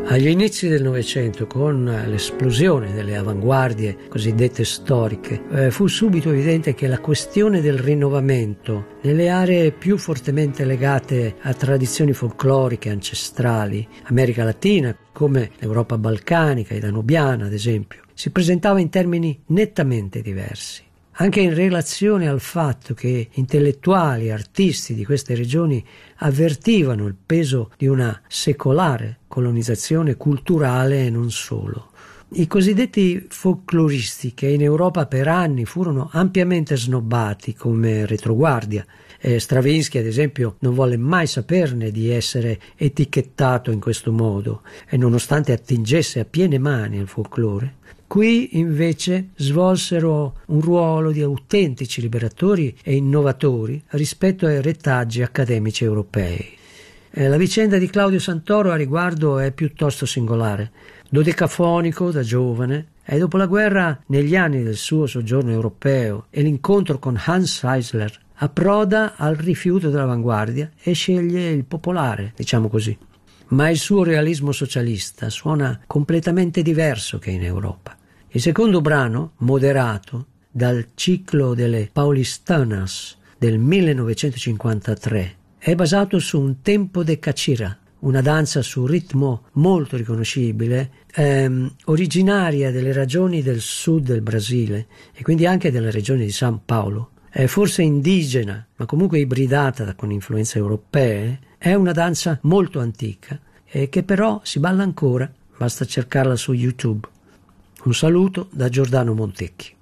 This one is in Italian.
Agli inizi del Novecento, con l'esplosione delle avanguardie cosiddette storiche, fu subito evidente che la questione del rinnovamento nelle aree più fortemente legate a tradizioni folcloriche ancestrali, America Latina, come l'Europa balcanica e danubiana ad esempio, si presentava in termini nettamente diversi. Anche in relazione al fatto che intellettuali e artisti di queste regioni avvertivano il peso di una secolare colonizzazione culturale e non solo. I cosiddetti folcloristi, che in Europa per anni furono ampiamente snobbati come retroguardia, Stravinsky ad esempio non volle mai saperne di essere etichettato in questo modo e nonostante attingesse a piene mani al folklore, qui invece svolsero un ruolo di autentici liberatori e innovatori rispetto ai retaggi accademici europei. La vicenda di Claudio Santoro a riguardo è piuttosto singolare. Dodecafonico da giovane, e dopo la guerra, negli anni del suo soggiorno europeo e l'incontro con Hans Eisler, approda al rifiuto dell'avanguardia e sceglie il popolare, diciamo così. Ma il suo realismo socialista suona completamente diverso che in Europa. Il secondo brano, Moderato, dal ciclo delle Paulistanas del 1953, è basato su un tempo de cachira, una danza su ritmo molto riconoscibile, originaria delle regioni del sud del Brasile e quindi anche della regione di San Paolo. È forse indigena, ma comunque ibridata con influenze europee. È una danza molto antica e che però si balla ancora, basta cercarla su YouTube. Un saluto da Giordano Montecchi.